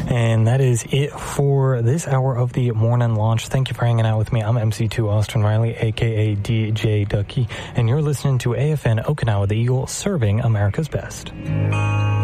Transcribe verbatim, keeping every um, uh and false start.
And that is it for this hour of the morning launch. Thank you for hanging out with me. I'm M C two Austin Riley, a k a. D J Ducky, and you're listening to A F N Okinawa, the Eagle, serving America's best.